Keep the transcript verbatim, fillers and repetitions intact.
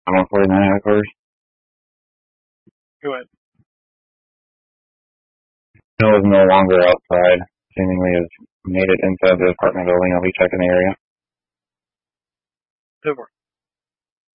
I'm on forty-nine out of course. Go ahead. Snow is no longer outside. Seemingly has made it inside the apartment building. I'll be checking the area. Go for it.